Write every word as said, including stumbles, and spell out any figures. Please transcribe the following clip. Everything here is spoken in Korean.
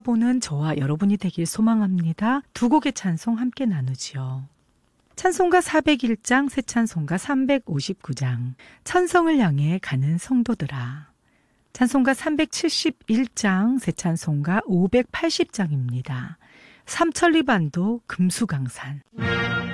보는 저와 여러분이 되길 소망합니다. 두 곡의 찬송 함께 나누지요. 찬송가 사백일 장, 새 찬송가 삼백오십구 장, 천성을 향해 가는 성도들아. 찬송가 삼백칠십일 장, 새 찬송가 오백팔십 장입니다. 삼천리 반도 금수강산.